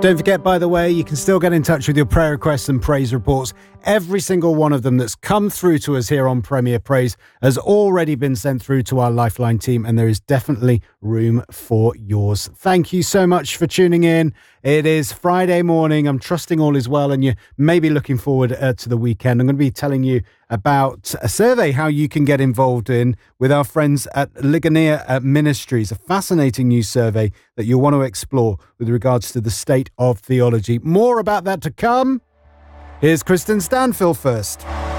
Don't forget, by the way, you can still get in touch with your prayer requests and praise reports. Every single one of them that's come through to us here on Premier Praise has already been sent through to our Lifeline team, and there is definitely room for yours. Thank you so much for tuning in. It is Friday morning. I'm trusting all is well, and you may be looking forward to the weekend. I'm going to be telling you about a survey how you can get involved in with our friends at Ligonier Ministries, a fascinating new survey that you'll want to explore with regards to the state of theology. More about that to come. Here's Kristen Stanfill first.